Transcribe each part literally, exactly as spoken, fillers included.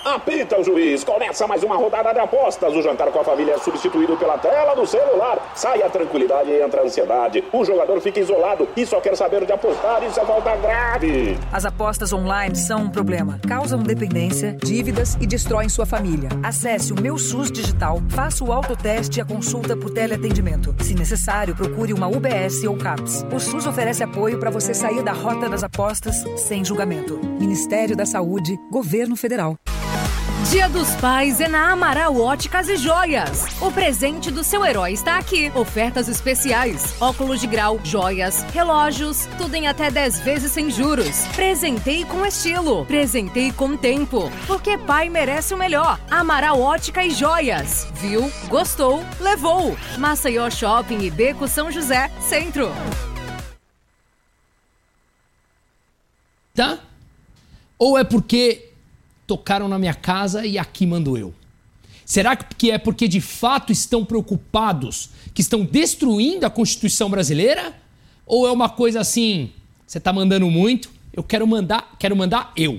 Apita o juiz, começa mais uma rodada de apostas. O jantar com a família é substituído pela tela do celular. Sai a tranquilidade e entra a ansiedade. O jogador fica isolado e só quer saber de apostar. Isso é falta grave. As apostas online são um problema. Causam dependência, dívidas e destroem sua família. Acesse o Meu SUS Digital, faça o autoteste e a consulta por teleatendimento. Se necessário, procure uma U B S ou CAPS. O SUS oferece apoio para você sair da rota das apostas sem julgamento. Ministério da Saúde, Governo Federal. Dia dos Pais é na Amaral Óticas e Joias. O presente do seu herói está aqui. Ofertas especiais, óculos de grau, joias, relógios, tudo em até dez vezes sem juros. Presentei com estilo, presentei com tempo, porque pai merece o melhor. Amaral Ótica e Joias. Viu? Gostou? Levou. Maceió Shopping e Beco São José, Centro. Tá? Ou é porque tocaram na minha casa e aqui mando eu? Será que é porque de fato estão preocupados, que estão destruindo a Constituição brasileira? Ou é uma coisa assim, você tá mandando muito, eu quero mandar, quero mandar eu?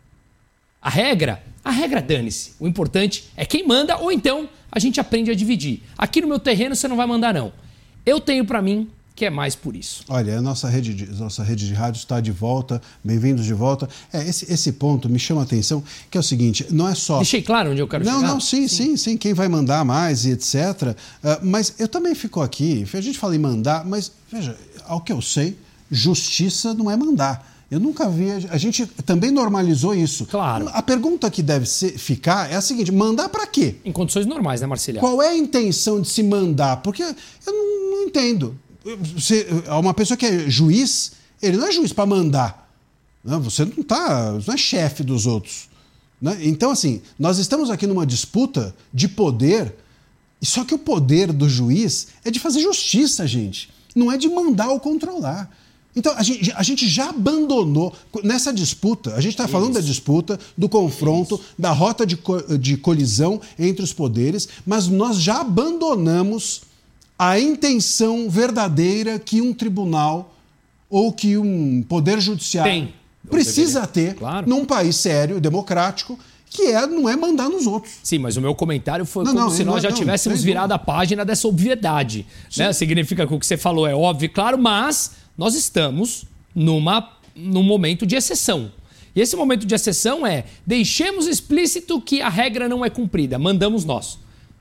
A regra? A regra dane-se. O importante é quem manda, ou então a gente aprende a dividir. Aqui no meu terreno você não vai mandar não. Eu tenho pra mim que é mais por isso. Olha, a nossa rede de, nossa rede de rádio está de volta, bem-vindos de volta. É, esse, esse ponto me chama a atenção, que é o seguinte, não é só... Deixei claro onde eu quero não, chegar? Não, não, sim, sim, sim, sim, quem vai mandar mais e etcétera. Uh, mas eu também fico aqui, a gente fala em mandar, mas, veja, ao que eu sei, justiça não é mandar. Eu nunca vi, a gente também normalizou isso. Claro. A pergunta que deve ser, ficar é a seguinte, mandar para quê? Em condições normais, né, Marcília? Qual é a intenção de se mandar? Porque eu não, não entendo. Você, uma pessoa que é juiz, ele não é juiz para mandar. Não, você não tá, não é chefe dos outros. Né? Então, assim, nós estamos aqui numa disputa de poder, e só que o poder do juiz é de fazer justiça, gente. Não é de mandar ou controlar. Então, a gente, a gente já abandonou, nessa disputa, a gente está falando da disputa, do confronto, Isso. da rota de, de colisão entre os poderes, mas nós já abandonamos a intenção verdadeira que um tribunal ou que um poder judiciário Tem. precisa ter claro. num país sério, democrático, que é, não é mandar nos outros. Sim, mas o meu comentário foi não, como não, se nós já não, tivéssemos virado a página dessa obviedade. Né? Significa que o que você falou é óbvio, claro, mas nós estamos numa, num momento de exceção. E esse momento de exceção é deixemos explícito que a regra não é cumprida, mandamos nós.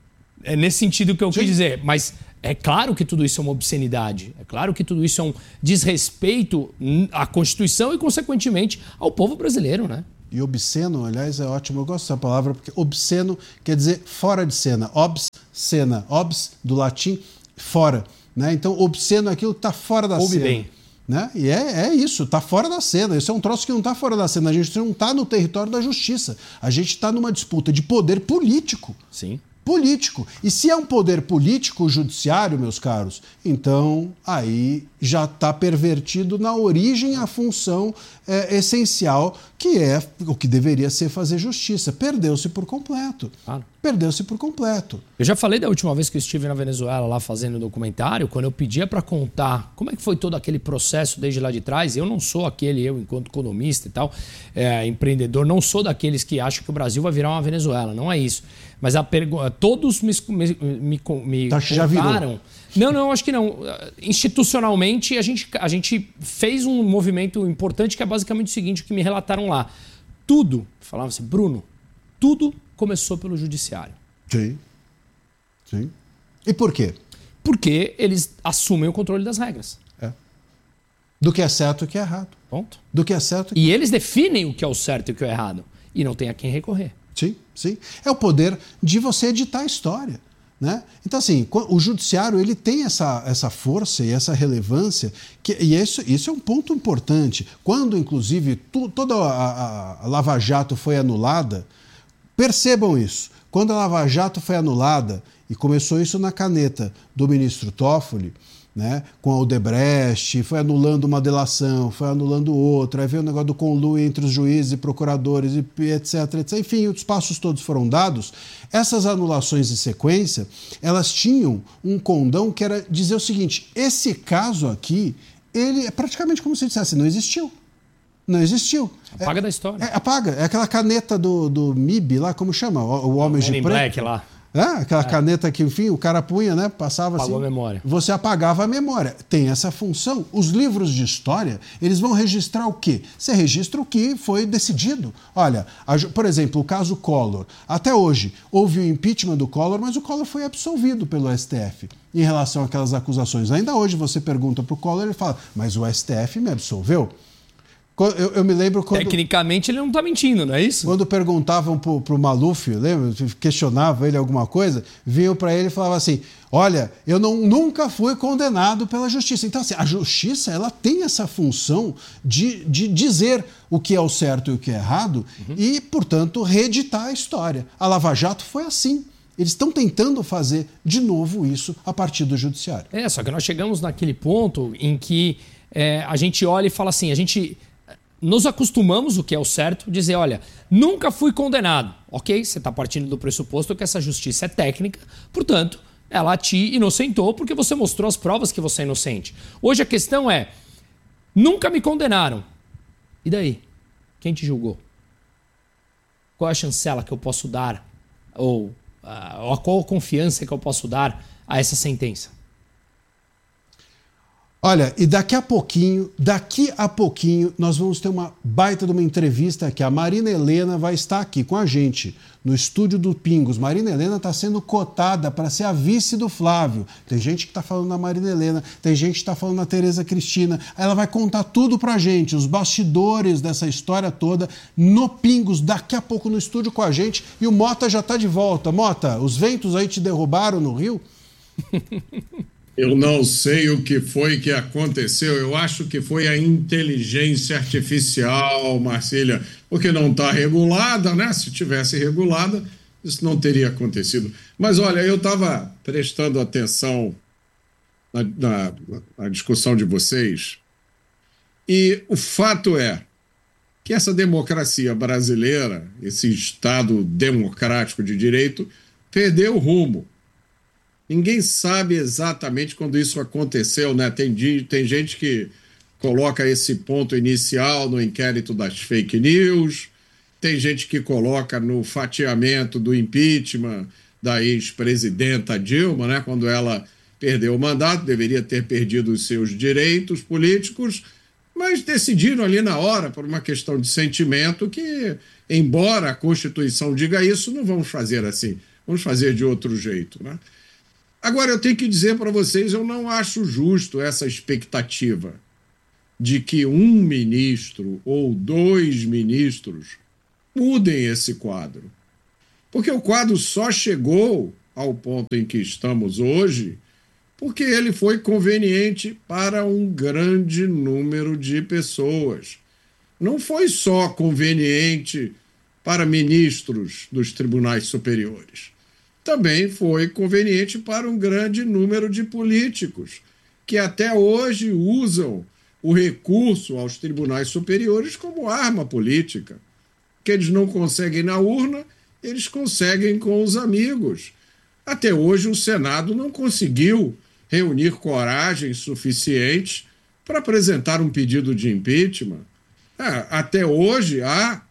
É nesse sentido que eu Sim. quis dizer, mas... É claro que tudo isso é uma obscenidade. É claro que tudo isso é um desrespeito à Constituição e, consequentemente, ao povo brasileiro, né? E obsceno, aliás, é ótimo. Eu gosto dessa palavra porque obsceno quer dizer fora de cena. Obs, cena. Obs, do latim, fora. Né? Então, obsceno é aquilo que está fora da Ouve cena. bem. Né? E é, é isso, está fora da cena. Isso é um troço que não está fora da cena. A gente não está no território da justiça. A gente está numa disputa de poder político. Sim. Político. E se é um poder político, o judiciário, meus caros, então aí já está pervertido na origem a função é, essencial, que é o que deveria ser fazer justiça. Perdeu-se por completo. Claro. Perdeu-se por completo. Eu já falei da última vez que eu estive na Venezuela lá fazendo um documentário, quando eu pedia para contar como é que foi todo aquele processo desde lá de trás. Eu não sou aquele, eu enquanto economista e tal, é, empreendedor, não sou daqueles que acham que o Brasil vai virar uma Venezuela, não é isso. Mas a pergunta, todos me, me, me, me tá, já contaram... Não, não, acho que não. Institucionalmente, a gente, a gente fez um movimento importante que é basicamente o seguinte, o que me relataram lá. Tudo, falavam assim, Bruno, tudo começou pelo judiciário. Sim. Sim. E por quê? Porque eles assumem o controle das regras. É. Do que é certo e o que é errado. Ponto. Do que é certo e... e eles definem o que é o certo e o que é o errado. E não tem a quem recorrer. Sim, sim. É o poder de você editar a história. Né? Então, assim, o judiciário ele tem essa, essa força e essa relevância, que, e isso, isso é um ponto importante. Quando, inclusive, tu, toda a, a, a Lava Jato foi anulada, percebam isso. Quando a Lava Jato foi anulada, e começou isso na caneta do ministro Toffoli, né, com a Odebrecht, foi anulando uma delação, foi anulando outra, aí veio o negócio do conluio entre os juízes e procuradores, e etc, etcétera. Enfim, os passos todos foram dados. Essas anulações em sequência, elas tinham um condão que era dizer o seguinte, esse caso aqui, ele é praticamente como se dissesse, não existiu. Não existiu. Apaga é, da história. É, apaga. É aquela caneta do, do M I B lá, como chama? O, o Homem de Preto. Black lá. É, aquela é. caneta que, enfim, o cara punha, né? Passava Apagou assim. a memória. Você apagava a memória. Tem essa função. Os livros de história, eles vão registrar o quê? Você registra o que foi decidido. Olha, a, por exemplo, o caso Collor. Até hoje, houve o impeachment do Collor, mas o Collor foi absolvido pelo S T F em relação àquelas acusações. Ainda hoje você pergunta para o Collor, ele fala, mas o S T F me absolveu? Eu, eu me lembro quando... Tecnicamente ele não está mentindo, não é isso? Quando perguntavam para o Maluf, lembra? Questionavam ele alguma coisa, vinham para ele e falavam assim, olha, eu não, nunca fui condenado pela justiça. Então, assim, a justiça ela tem essa função de, de dizer o que é o certo e o que é errado uhum. e, portanto, reeditar a história. A Lava Jato foi assim. Eles estão tentando fazer de novo isso a partir do judiciário. É, só que nós chegamos naquele ponto em que é, a gente olha e fala assim, a gente... Nos acostumamos, o que é o certo, dizer, olha, nunca fui condenado. Ok, você está partindo do pressuposto que essa justiça é técnica, portanto, ela te inocentou porque você mostrou as provas que você é inocente. Hoje a questão é, nunca me condenaram. E daí? Quem te julgou? Qual é a chancela que eu posso dar? Ou uh, qual a confiança que eu posso dar a essa sentença? Olha, e daqui a pouquinho, daqui a pouquinho, nós vamos ter uma baita de uma entrevista que a Marina Helena vai estar aqui com a gente no estúdio do Pingos. Marina Helena está sendo cotada para ser a vice do Flávio. Tem gente que está falando na Marina Helena, tem gente que está falando na Tereza Cristina. Ela vai contar tudo para a gente, os bastidores dessa história toda, no Pingos, daqui a pouco no estúdio com a gente. E o Mota já está de volta. Mota, os ventos aí te derrubaram no Rio? Eu não sei o que foi que aconteceu. Eu acho que foi a inteligência artificial, Marcília, porque não está regulada, né? Se tivesse regulada, isso não teria acontecido. Mas, olha, eu estava prestando atenção na, na, na discussão de vocês e o fato é que essa democracia brasileira, esse Estado democrático de direito, perdeu o rumo. Ninguém sabe exatamente quando isso aconteceu, né? Tem, tem gente que coloca esse ponto inicial no inquérito das fake news, tem gente que coloca no fatiamento do impeachment da ex-presidenta Dilma, né? Quando ela perdeu o mandato, deveria ter perdido os seus direitos políticos, mas decidiram ali na hora, por uma questão de sentimento, que, embora a Constituição diga isso, não vamos fazer assim, vamos fazer de outro jeito, né? Agora, eu tenho que dizer para vocês, eu não acho justo essa expectativa de que um ministro ou dois ministros mudem esse quadro. Porque o quadro só chegou ao ponto em que estamos hoje porque ele foi conveniente para um grande número de pessoas. Não foi só conveniente para ministros dos tribunais superiores. Também foi conveniente para um grande número de políticos que até hoje usam o recurso aos tribunais superiores como arma política. Que eles não conseguem na urna, eles conseguem com os amigos. Até hoje o Senado não conseguiu reunir coragem suficiente para apresentar um pedido de impeachment. É, até hoje há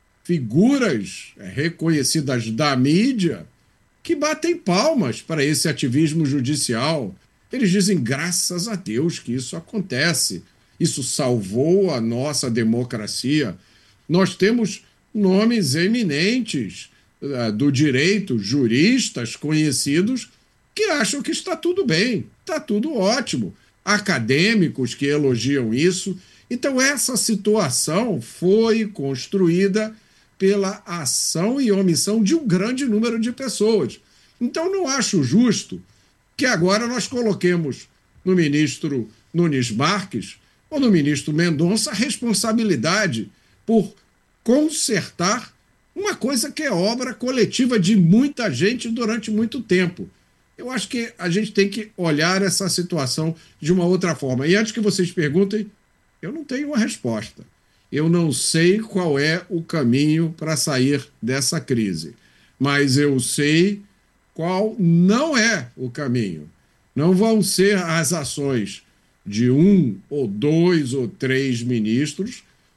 figuras reconhecidas da mídia que batem palmas para esse ativismo judicial. Eles dizem, graças a Deus que isso acontece. Isso salvou a nossa democracia. Nós temos nomes eminentes uh, do direito, juristas conhecidos, que acham que está tudo bem, está tudo ótimo. Acadêmicos que elogiam isso. Então, essa situação foi construída pela ação e omissão de um grande número de pessoas. Então, não acho justo que agora nós coloquemos no ministro Nunes Marques ou no ministro Mendonça a responsabilidade por consertar uma coisa que é obra coletiva de muita gente durante muito tempo. Eu acho que a gente tem que olhar essa situação de uma outra forma. E antes que vocês perguntem, eu não tenho uma resposta. Eu não sei qual é o caminho para sair dessa crise, mas eu sei qual não é o caminho. Não vão ser as ações de um ou dois ou três ministros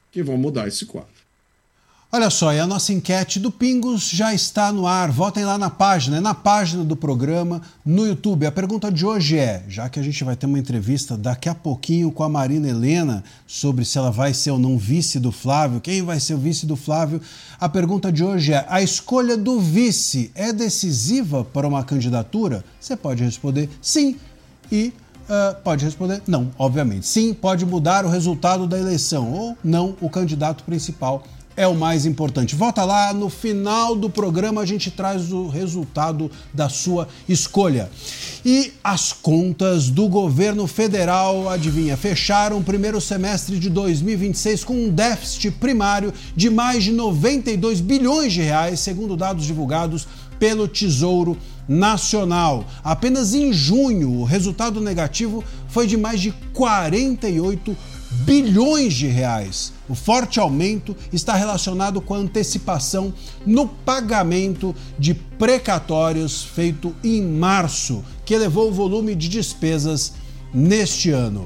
que vão mudar esse quadro. Olha só, e a nossa enquete do Pingos já está no ar. Votem lá na página, é na página do programa, no YouTube. A pergunta de hoje é, já que a gente vai ter uma entrevista daqui a pouquinho com a Marina Helena sobre se ela vai ser ou não vice do Flávio, quem vai ser o vice do Flávio, a pergunta de hoje é, a escolha do vice é decisiva para uma candidatura? Você pode responder sim e uh, pode responder não, obviamente. Sim, pode mudar o resultado da eleição ou não, o candidato principal é o mais importante. Volta lá, no final do programa a gente traz o resultado da sua escolha. E as contas do governo federal, adivinha, fecharam o primeiro semestre de dois mil e vinte e seis com um déficit primário de mais de noventa e dois bilhões de reais, segundo dados divulgados pelo Tesouro Nacional. Apenas em junho, o resultado negativo foi de mais de quarenta e oito bilhões de reais. O forte aumento está relacionado com a antecipação no pagamento de precatórios feito em março, que elevou o volume de despesas neste ano.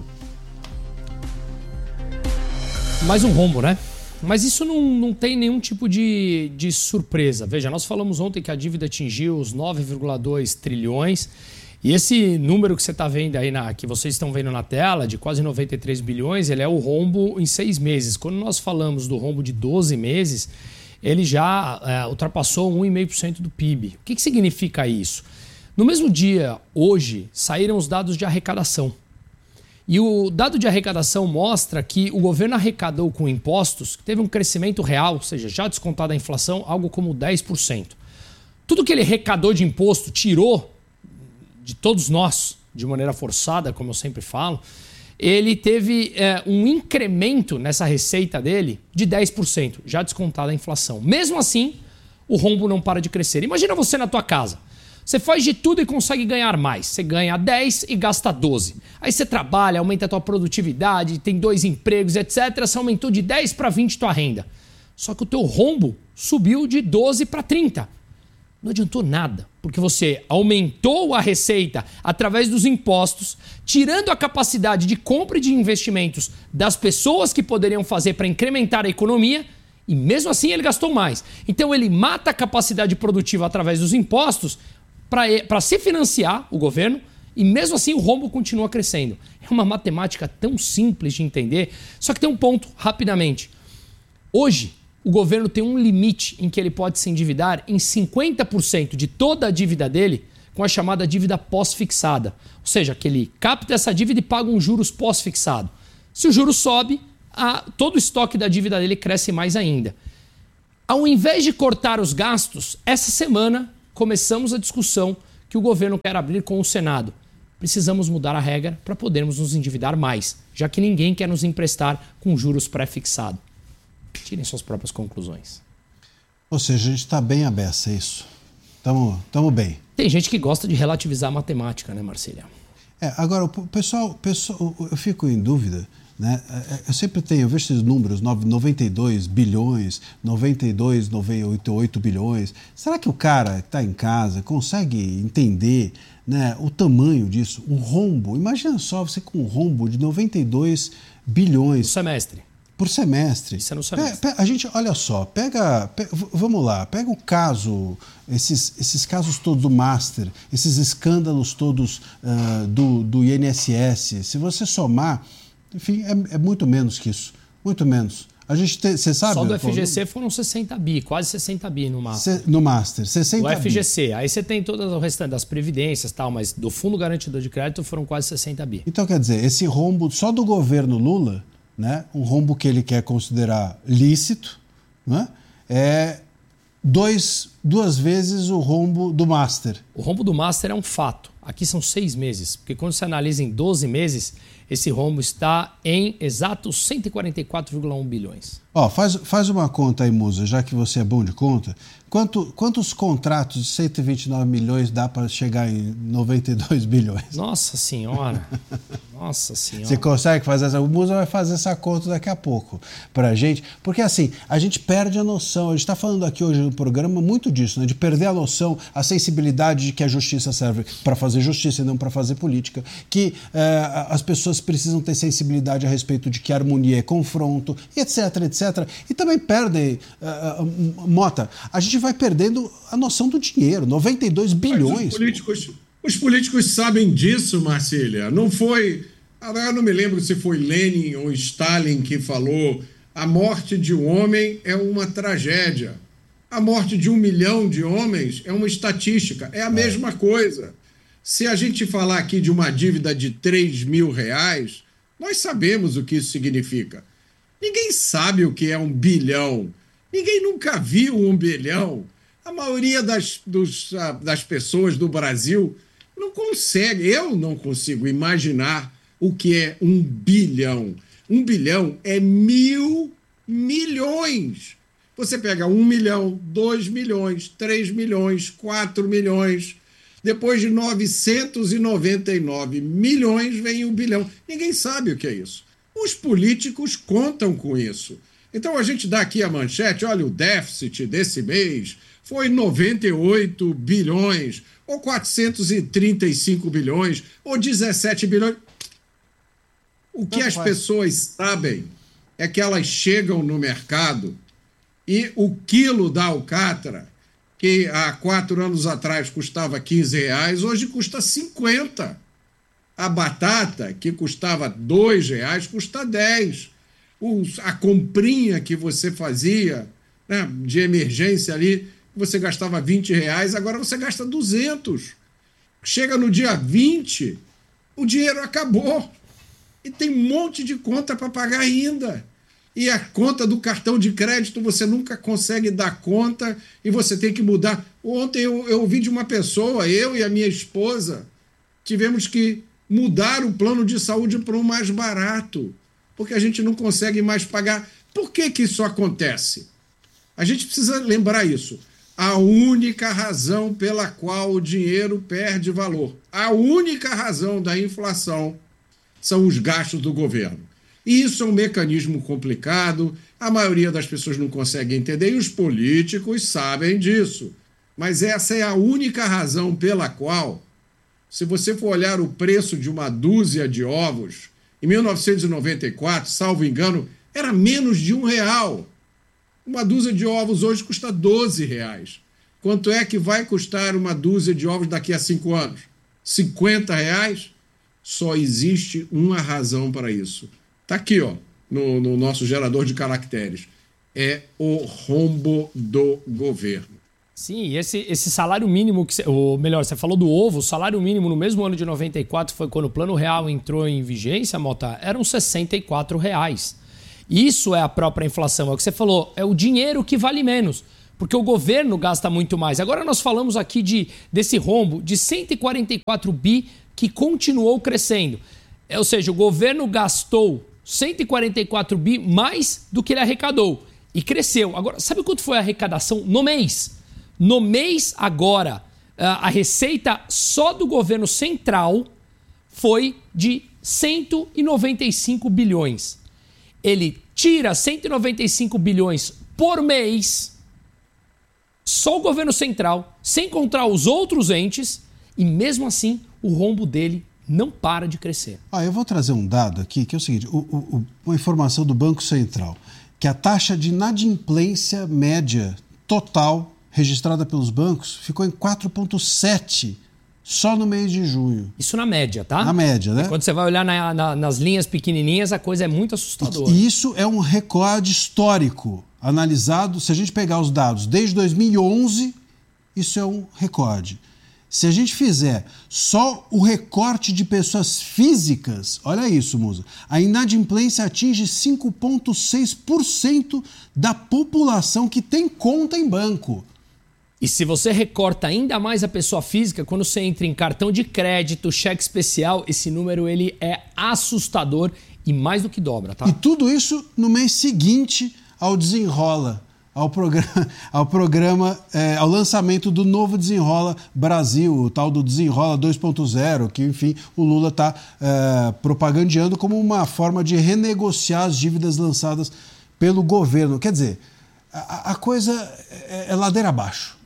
Mais um rombo, né? Mas isso não, não tem nenhum tipo de, de surpresa. Veja, nós falamos ontem que a dívida atingiu os nove vírgula dois trilhões. E esse número que você está vendo aí, na, que vocês estão vendo na tela, de quase noventa e três bilhões, ele é o rombo em seis meses. Quando nós falamos do rombo de doze meses, ele já é, ultrapassou um vírgula cinco por cento do P I B. O que, que significa isso? No mesmo dia, hoje, saíram os dados de arrecadação. E o dado de arrecadação mostra que o governo arrecadou com impostos, que teve um crescimento real, ou seja, já descontada a inflação, algo como dez por cento. Tudo que ele arrecadou de imposto, tirou de todos nós, de maneira forçada, como eu sempre falo, ele teve é, um incremento nessa receita dele de dez por cento, já descontada a inflação. Mesmo assim, o rombo não para de crescer. Imagina você na tua casa. Você faz de tudo e consegue ganhar mais. Você ganha dez e gasta doze. Aí você trabalha, aumenta a tua produtividade, tem dois empregos, etcétera. Você aumentou de dez para vinte tua renda. Só que o teu rombo subiu de doze para trinta. Não adiantou nada, porque você aumentou a receita através dos impostos, tirando a capacidade de compra e de investimentos das pessoas que poderiam fazer para incrementar a economia, e mesmo assim ele gastou mais. Então ele mata a capacidade produtiva através dos impostos para se financiar, o governo, e mesmo assim o rombo continua crescendo. É uma matemática tão simples de entender, só que tem um ponto, rapidamente. Hoje, o governo tem um limite em que ele pode se endividar em cinquenta por cento de toda a dívida dele com a chamada dívida pós-fixada. Ou seja, que ele capta essa dívida e paga um juros pós-fixado. Se o juros sobe, a, todo o estoque da dívida dele cresce mais ainda. Ao invés de cortar os gastos, essa semana começamos a discussão que o governo quer abrir com o Senado. Precisamos mudar a regra para podermos nos endividar mais, já que ninguém quer nos emprestar com juros pré-fixado. Tirem suas próprias conclusões. Ou seja, a gente está bem à beça, é isso. Estamos bem. Tem gente que gosta de relativizar a matemática, né, Marcília? É, agora, o pessoal, pessoal, eu fico em dúvida, né? Eu sempre tenho, eu vejo esses números, noventa e dois bilhões, noventa e dois, noventa e oito bilhões. Será que o cara que está em casa consegue entender, né, o tamanho disso? Um rombo, imagina só você com um rombo de noventa e dois bilhões. No semestre. Por semestre. Isso é no semestre. Pe, pe, a gente, olha só, pega, pega, vamos lá, pega o caso, esses, esses casos todos do Master, esses escândalos todos uh, do, do I N S S, se você somar, enfim, é, é muito menos que isso, muito menos. A gente tem, você sabe? Só do F G C foram sessenta bi, quase sessenta bi no Master. Se, no Master, sessenta bi. O F G C, aí você tem todo o restante das previdências e tal, mas do Fundo Garantidor de Crédito foram quase sessenta bi. Então, quer dizer, esse rombo só do governo Lula, né, um rombo que ele quer considerar lícito, né, é dois, duas vezes o rombo do Master. O rombo do Master é um fato. Aqui são seis meses, porque quando você analisa em doze meses, esse rombo está em exatos cento e quarenta e quatro vírgula um bilhões. Ó, faz, faz uma conta aí, Musa, já que você é bom de conta. Quanto, quantos contratos de cento e vinte e nove milhões dá para chegar em noventa e dois bilhões? Nossa Senhora! Nossa Senhora! Você consegue fazer essa... O Musa vai fazer essa conta daqui a pouco para a gente. Porque assim, a gente perde a noção. A gente está falando aqui hoje no programa muito disso, né? De perder a noção, a sensibilidade de que a justiça serve para fazer justiça e não para fazer política. Que eh, as pessoas precisam ter sensibilidade a respeito de que harmonia é confronto, etc, etcétera. E também perdem, uh, uh, Mota, a gente vai perdendo a noção do dinheiro, noventa e dois bilhões. Os políticos, os políticos sabem disso, Marcília. Não foi... Eu não me lembro se foi Lenin ou Stalin que falou: a morte de um homem é uma tragédia. A morte de um milhão de homens é uma estatística. É a é. mesma coisa. Se a gente falar aqui de uma dívida de três mil reais, nós sabemos o que isso significa. Ninguém sabe o que é um bilhão. Ninguém nunca viu um bilhão. A maioria das, dos, das pessoas do Brasil não consegue, eu não consigo imaginar o que é um bilhão. Um bilhão é mil milhões. Você pega um milhão, dois milhões, três milhões, quatro milhões. Depois de novecentos e noventa e nove milhões, vem um bilhão. Ninguém sabe o que é isso. Os políticos contam com isso. Então a gente dá aqui a manchete: olha, o déficit desse mês foi noventa e oito bilhões, ou quatrocentos e trinta e cinco bilhões, ou dezessete bilhões. O que as pessoas sabem é que elas chegam no mercado e o quilo da alcatra, que há quatro anos atrás custava quinze reais, hoje custa cinquenta. A batata, que custava dois reais, custa dez. Os, a comprinha que você fazia, né, de emergência ali, você gastava vinte reais, agora você gasta duzentos. Chega no dia vinte, o dinheiro acabou. E tem um monte de conta para pagar ainda. E a conta do cartão de crédito você nunca consegue dar conta e você tem que mudar. Ontem eu, eu ouvi de uma pessoa, eu e a minha esposa, tivemos que mudar o plano de saúde para um mais barato, porque a gente não consegue mais pagar. Por que que isso acontece? A gente precisa lembrar isso. A única razão pela qual o dinheiro perde valor, a única razão da inflação, são os gastos do governo. E isso é um mecanismo complicado, a maioria das pessoas não consegue entender e os políticos sabem disso. Mas essa é a única razão pela qual, se você for olhar o preço de uma dúzia de ovos, em mil novecentos e noventa e quatro, salvo engano, era menos de um real. Uma dúzia de ovos hoje custa doze reais. Quanto é que vai custar uma dúzia de ovos daqui a cinco anos? cinquenta reais? Só existe uma razão para isso. Está aqui, ó, no, no nosso gerador de caracteres. É o rombo do governo. Sim, esse, esse salário mínimo, que, ou melhor, você falou do ovo, o salário mínimo no mesmo ano de noventa e quatro, foi quando o Plano Real entrou em vigência, Mota, eram sessenta e quatro reais. Isso é a própria inflação, é o que você falou, é o dinheiro que vale menos, porque o governo gasta muito mais. Agora nós falamos aqui de, desse rombo de cento e quarenta e quatro bi que continuou crescendo. Ou seja, o governo gastou cento e quarenta e quatro bi mais do que ele arrecadou e cresceu. Agora, sabe quanto foi a arrecadação no mês? No mês agora, a receita só do governo central foi de cento e noventa e cinco bilhões. Ele tira cento e noventa e cinco bilhões por mês, só o governo central, sem contar os outros entes, e mesmo assim o rombo dele não para de crescer. Ah, eu vou trazer um dado aqui, que é o seguinte, o, o, uma informação do Banco Central, que a taxa de inadimplência média total registrada pelos bancos ficou em quatro vírgula sete só no mês de junho. Isso na média, tá? Na média, né? E quando você vai olhar na, na, nas linhas pequenininhas, a coisa é muito assustadora. E isso é um recorde histórico. Analisado, se a gente pegar os dados desde dois mil e onze, isso é um recorde. Se a gente fizer só o recorte de pessoas físicas, olha isso, Musa, a inadimplência atinge cinco vírgula seis por cento da população que tem conta em banco. E se você recorta ainda mais a pessoa física, quando você entra em cartão de crédito, cheque especial, esse número ele é assustador e mais do que dobra, tá? E tudo isso no mês seguinte ao Desenrola, ao programa, ao, programa é, ao lançamento do novo Desenrola Brasil, o tal do Desenrola dois ponto zero, que, enfim, o Lula está é, propagandeando como uma forma de renegociar as dívidas lançadas pelo governo. Quer dizer, a, a coisa é, é ladeira abaixo.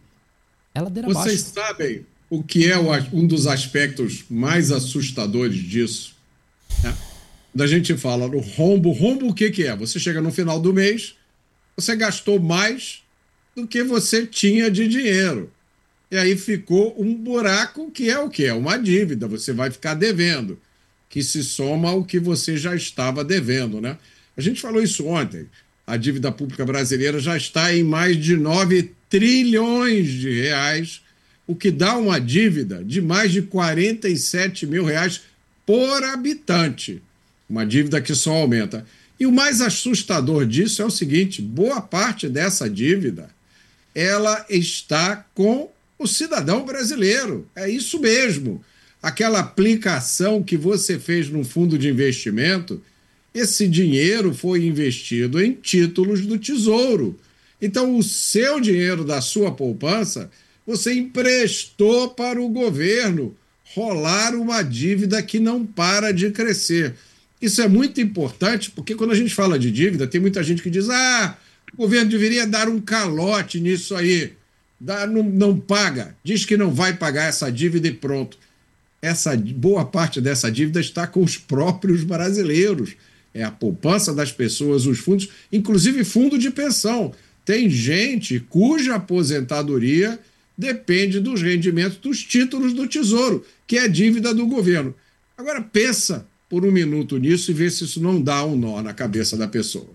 É ladeira Vocês abaixo. sabem o que é um dos aspectos mais assustadores disso? Né? Quando a gente fala no rombo, rombo o que, que é? Você chega no final do mês, você gastou mais do que você tinha de dinheiro. E aí ficou um buraco que é o quê? É uma dívida, você vai ficar devendo, que se soma ao que você já estava devendo, né? A gente falou isso ontem. A dívida pública brasileira já está em mais de nove trilhões de reais, o que dá uma dívida de mais de quarenta e sete mil reais por habitante. Uma dívida que só aumenta. E o mais assustador disso é o seguinte, boa parte dessa dívida, ela está com o cidadão brasileiro. É isso mesmo. Aquela aplicação que você fez no fundo de investimento, esse dinheiro foi investido em títulos do Tesouro. Então, o seu dinheiro da sua poupança, você emprestou para o governo rolar uma dívida que não para de crescer. Isso é muito importante, porque quando a gente fala de dívida, tem muita gente que diz, ah, o governo deveria dar um calote nisso aí. Dá, não, não paga, diz que não vai pagar essa dívida e pronto. Essa boa parte dessa dívida está com os próprios brasileiros. É a poupança das pessoas, os fundos, inclusive fundo de pensão. Tem gente cuja aposentadoria depende dos rendimentos dos títulos do Tesouro, que é dívida do governo. Agora pensa por um minuto nisso e vê se isso não dá um nó na cabeça da pessoa.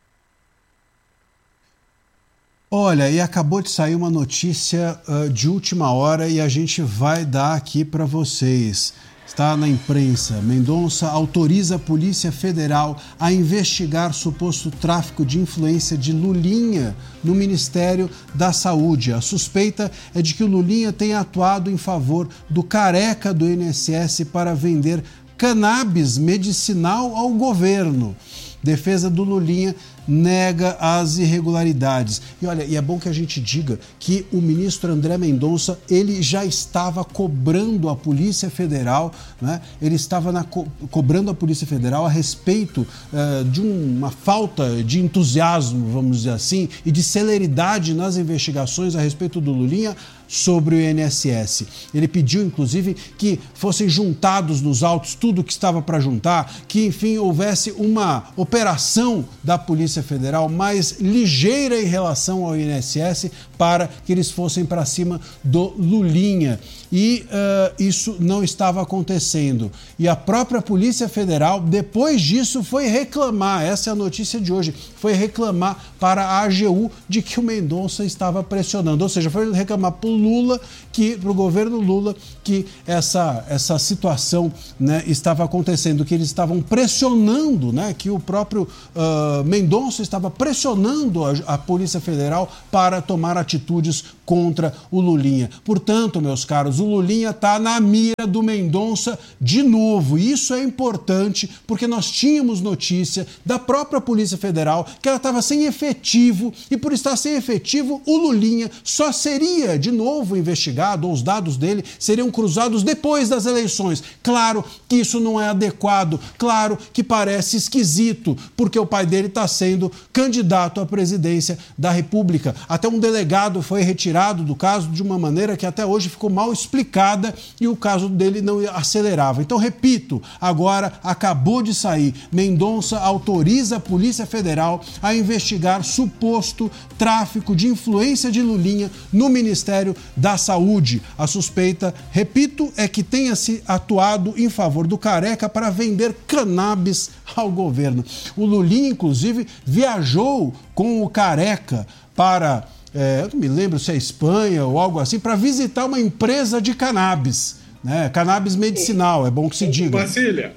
Olha, e acabou de sair uma notícia uh, de última hora e a gente vai dar aqui para vocês. Está na imprensa. Mendonça autoriza a Polícia Federal a investigar suposto tráfico de influência de Lulinha no Ministério da Saúde. A suspeita é de que o Lulinha tenha atuado em favor do careca do I N S S para vender cannabis medicinal ao governo. Defesa do Lulinha nega as irregularidades. E olha, e é bom que a gente diga que o ministro André Mendonça, ele já estava cobrando a Polícia Federal, né? Ele estava na, co cobrando a Polícia Federal a respeito uh, de um, uma falta de entusiasmo, vamos dizer assim, e de celeridade nas investigações a respeito do Lulinha sobre o I N S S. Ele pediu, inclusive, que fossem juntados nos autos tudo que estava para juntar, que, enfim, houvesse uma operação da Polícia Federal mais ligeira em relação ao I N S S para que eles fossem para cima do Lulinha. E uh, isso não estava acontecendo. E a própria Polícia Federal, depois disso, foi reclamar, essa é a notícia de hoje, foi reclamar para a A G U de que o Mendonça estava pressionando. Ou seja, foi reclamar para o Lula, que, para o governo Lula, que essa, essa situação, né, estava acontecendo, que eles estavam pressionando, né, que o próprio uh, Mendonça estava pressionando a, a Polícia Federal para tomar atitudes contra o Lulinha. Portanto, meus caros, o Lulinha está na mira do Mendonça de novo. E isso é importante porque nós tínhamos notícia da própria Polícia Federal que ela estava sem efetivo e por estar sem efetivo, o Lulinha só seria de novo investigado, ou os dados dele seriam cruzados depois das eleições. Claro que isso não é adequado, claro que parece esquisito, porque o pai dele está sendo candidato à presidência da República. Até um delegado foi retirado do caso de uma maneira que até hoje ficou mal explicada e o caso dele não acelerava. Então, repito, agora acabou de sair. Mendonça autoriza a Polícia Federal a investigar suposto tráfico de influência de Lulinha no Ministério da Saúde. A suspeita, repito, é que tenha se atuado em favor do careca para vender cannabis ao governo. O Lulinha, inclusive, viajou com o careca para... É, eu não me lembro se é Espanha ou algo assim, para visitar uma empresa de cannabis, né? Cannabis medicinal, é bom que se diga. Basília,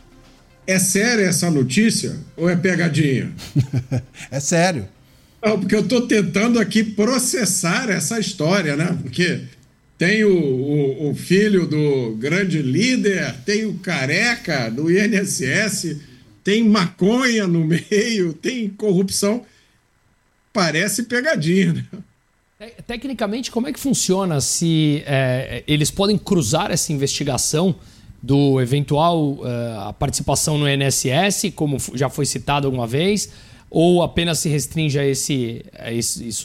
é séria essa notícia ou é pegadinha? É sério. Não, porque eu estou tentando aqui processar essa história, né? Porque tem o, o, o filho do grande líder, tem o careca do I N S S, tem maconha no meio, tem corrupção. Parece pegadinha, né? Tecnicamente, como é que funciona se é, eles podem cruzar essa investigação do eventual uh, participação no I N S S, como já foi citado alguma vez, ou apenas se restringe a esse, a esse isso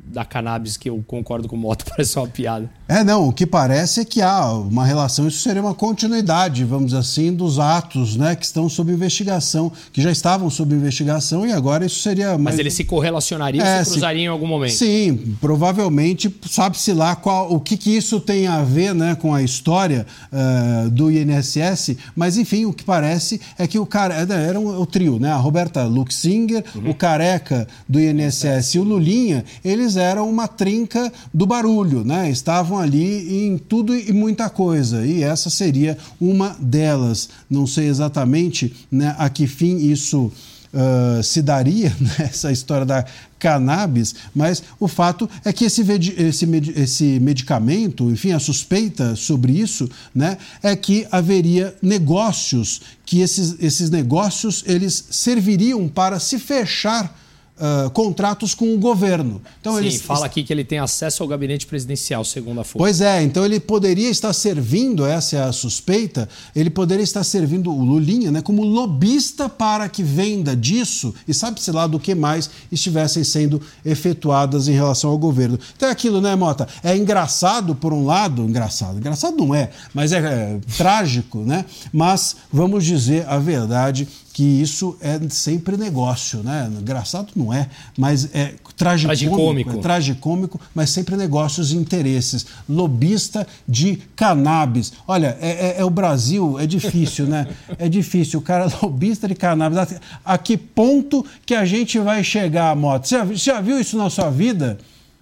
da cannabis, que eu concordo com o Mota, parece uma piada. É, não, o que parece é que há uma relação, isso seria uma continuidade, vamos dizer assim, dos atos, né, que estão sob investigação, que já estavam sob investigação e agora isso seria... Mais... Mas eles se correlacionariam, é, se cruzariam se... em algum momento? Sim, provavelmente, sabe-se lá qual, o que, que isso tem a ver, né, com a história uh, do I N S S, mas enfim, o que parece é que o cara, era um, o trio, né, a Roberta Luxinger, uhum. o Careca do I N S S e o Lulinha, eles eram uma trinca do barulho, né, estavam ali em tudo e muita coisa, e essa seria uma delas. Não sei exatamente, né, a que fim isso uh, se daria, né, essa história da cannabis, mas o fato é que esse, esse, esse medicamento, enfim, a suspeita sobre isso, né, é que haveria negócios, que esses, esses negócios eles serviriam para se fechar Uh, contratos com o governo. Então, Sim, eles... fala aqui que ele tem acesso ao gabinete presidencial, segundo a Folha. Pois é, então ele poderia estar servindo, essa é a suspeita, ele poderia estar servindo o Lulinha, né, como lobista para que venda disso e sabe-se lá do que mais estivessem sendo efetuadas em relação ao governo. Então é aquilo, né, Mota? É engraçado por um lado, engraçado, engraçado não é, mas é, é trágico, né? Mas vamos dizer a verdade, que isso é sempre negócio, né? Engraçado não é, mas é tragicômico, tragicômico. É tragicômico, mas sempre negócios e interesses. Lobista de cannabis. Olha, é, é, é o Brasil, é difícil, né? É difícil. O cara é lobista de cannabis. A, a que ponto que a gente vai chegar, Mota? Você já, você já viu isso na sua vida?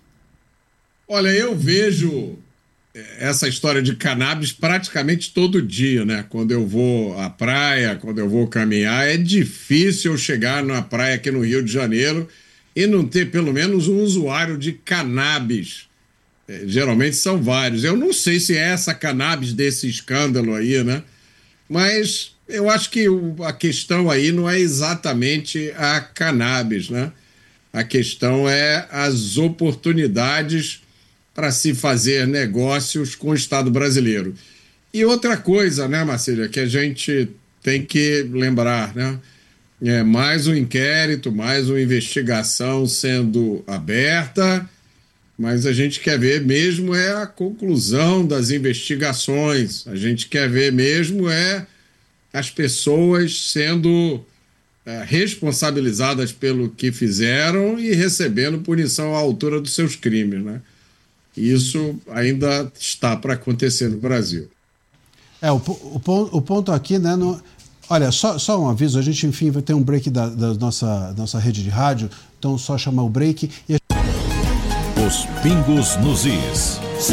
Olha, eu vejo essa história de cannabis praticamente todo dia, né? Quando eu vou à praia, quando eu vou caminhar, é difícil eu chegar na praia aqui no Rio de Janeiro e não ter pelo menos um usuário de cannabis. É, geralmente são vários. Eu não sei se é essa cannabis desse escândalo aí, né? Mas eu acho que a questão aí não é exatamente a cannabis, né? A questão é as oportunidades para se fazer negócios com o Estado brasileiro. E outra coisa, né, Marcília, que a gente tem que lembrar, né? É mais um inquérito, mais uma investigação sendo aberta, mas a gente quer ver mesmo é a conclusão das investigações, a gente quer ver mesmo é as pessoas sendo é, responsabilizadas pelo que fizeram e recebendo punição à altura dos seus crimes, né? Isso ainda está para acontecer no Brasil. É, o, o, o ponto aqui, né? No, olha, só, só um aviso, a gente, enfim, vai ter um break da, da nossa, nossa rede de rádio, então só chamar o break e a... Os pingos nos is.